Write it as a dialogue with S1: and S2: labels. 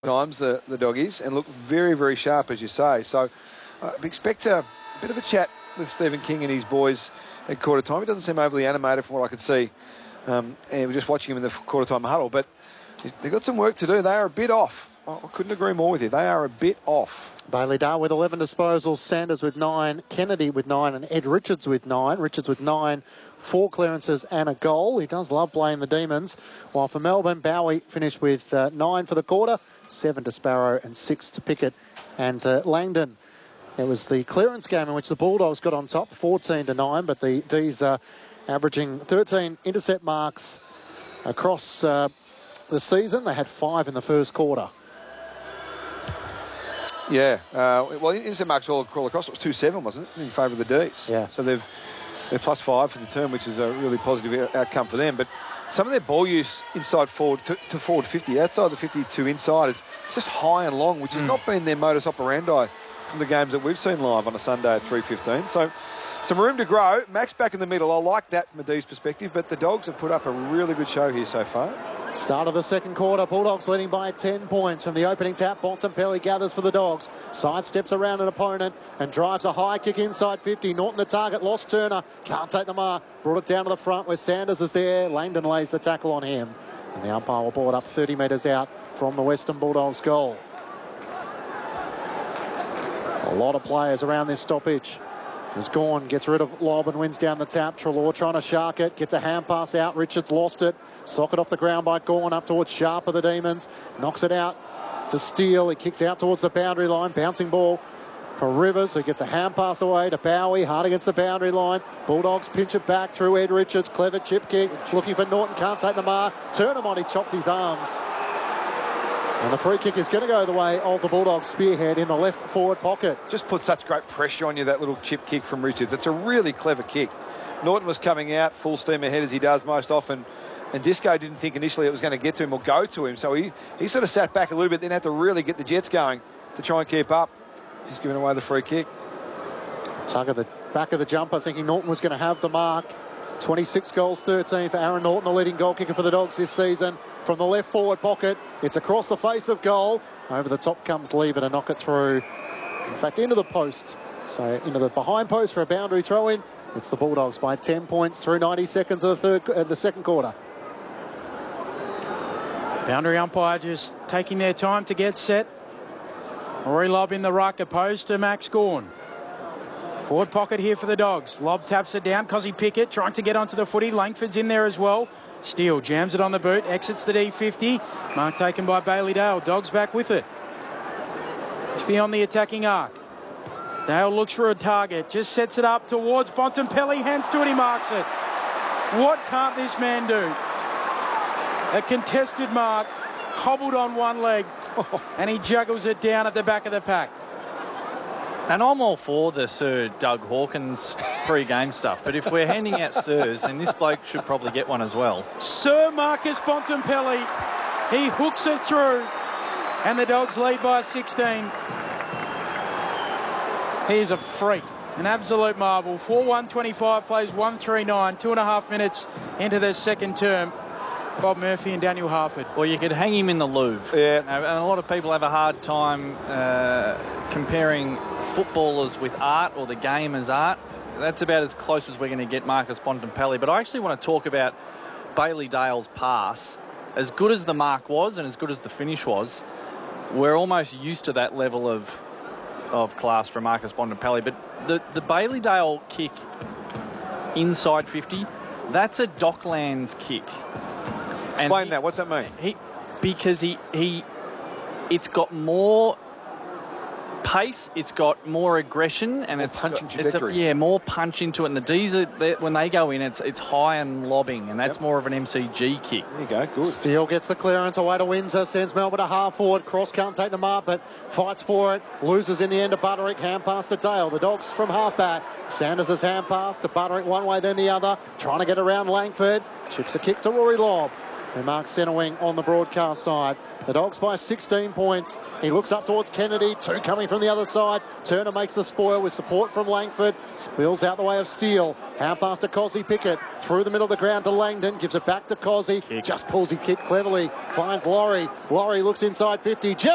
S1: times, the doggies, and look very, very sharp, as you say. So expect a bit of a chat with Stephen King and his boys at quarter time. He doesn't seem overly animated from what I could see. And we're just watching him in the quarter time huddle, but they've got some work to do. They are a bit off. I couldn't agree more with you. They are a bit off.
S2: Bailey Dale with 11 disposals, Sanders with 9, Kennedy with 9, and Ed Richards with 9. Richards with 9, 4 clearances and a goal. He does love playing the Demons. While for Melbourne, Bowie finished with 9 for the quarter, 7 to Sparrow and 6 to Pickett and Langdon. It was the clearance game in which the Bulldogs got on top, 14 to 9, but the D's averaging 13 intercept marks across the season. They had 5 in the first quarter.
S1: Yeah, well, intercept marks all across. It was 2-7, wasn't it, in favour of the D's?
S2: Yeah.
S1: So they're +5 for the term, which is a really positive outcome for them. But some of their ball use inside forward to forward 50, outside the 52 inside, it's just high and long, which has not been their modus operandi from the games that we've seen live on a Sunday at 3:15. So some room to grow. Max back in the middle. I like that from a D's perspective, but the Dogs have put up a really good show here so far.
S2: Start of the second quarter, Bulldogs leading by 10 points from the opening tap. Bontempelli gathers for the Dogs, sidesteps around an opponent and drives a high kick inside 50. Norton the target, lost Turner, can't take the mark, brought it down to the front where Sanders is there. Langdon lays the tackle on him, and the umpire will ball it up 30 metres out from the Western Bulldogs goal. A lot of players around this stoppage. As Gawn gets rid of Lobb and wins down the tap. Treloar trying to shark it. Gets a hand pass out. Richards lost it. Socket off the ground by Gawn up towards Sharp of the Demons. Knocks it out to Steele. He kicks out towards the boundary line. Bouncing ball for Rivers, who gets a hand pass away to Bowie. Hard against the boundary line. Bulldogs pinch it back through Ed Richards. Clever chip kick. Looking for Norton. Can't take the mark. Turn him on. He chopped his arms. And the free kick is going to go the way of the Bulldogs spearhead in the left forward pocket.
S1: Just put such great pressure on you, that little chip kick from Richards. It's a really clever kick. Norton was coming out full steam ahead as he does most often, and Disco didn't think initially it was going to get to him or go to him, so he sort of sat back a little bit, then had to really get the Jets going to try and keep up. He's given away the free kick.
S2: Tug at the back of the jumper, thinking Norton was going to have the mark. 26 goals, 13 for Aaron Norton, the leading goal kicker for the Dogs this season. From the left forward pocket, it's across the face of goal. Over the top comes Lever to knock it through. In fact, into the post. So into the behind post for a boundary throw-in. It's the Bulldogs by 10 points through 90 seconds of the second quarter.
S3: Boundary umpire just taking their time to get set. Rory Lobb in the ruck, opposed to Max Gawn. Forward pocket here for the Dogs. Lobb taps it down. Cozzy Pickett trying to get onto the footy. Langford's in there as well. Steele jams it on the boot. Exits the D50. Mark taken by Bailey Dale. Dogs back with it. It's beyond the attacking arc. Dale looks for a target. Just sets it up towards Bontempelli. Hands to it. He marks it. What can't this man do? A contested mark. Hobbled on one leg. And he juggles it down at the back of the pack.
S4: And I'm all for the Sir Doug Hawkins pre-game stuff, but if we're handing out Sirs, then this bloke should probably get one as well.
S3: Sir Marcus Bontempelli, he hooks it through, and the Dogs lead by 16. He's a freak, an absolute marvel. 4-1-25, plays 1-3-9, 2.5 minutes into their second term. Bob Murphy and Daniel Harford.
S4: Well, you could hang him in the Louvre.
S1: Yeah.
S4: And a lot of people have a hard time comparing footballers with art or the game as art. That's about as close as we're going to get Marcus Bontempelli. But I actually want to talk about Bailey Dale's pass. As good as the mark was and as good as the finish was, we're almost used to that level of class from Marcus Bontempelli. But the Bailey Dale kick inside 50, that's a Docklands kick.
S1: Explain that. What's that mean?
S4: Because it's got more pace, it's got more aggression, and it's
S1: punch and trajectory.
S4: more punch into it. And the D's when they go in, it's high and lobbing, and that's more of an MCG kick.
S1: There you go, good.
S2: Steele gets the clearance away to Windsor, sends Melbourne to half forward. Cross can't take the mark, but fights for it. Loses in the end to Butterick. Hand pass to Dale. The Dogs from half back. Sanders' hand pass to Butterick one way, then the other. Trying to get around Langford. Chips a kick to Rory Lobb. And Mark centre wing on the broadcast side. The Dogs by 16 points. He looks up towards Kennedy. 2 coming from the other side. Turner makes the spoil with support from Langford. Spills out the way of Steele. Hand pass to Cozzy Pickett. Through the middle of the ground to Langdon. Gives it back to Cozzy. Just pulls his kick cleverly. Finds Laurie. Laurie looks inside 50.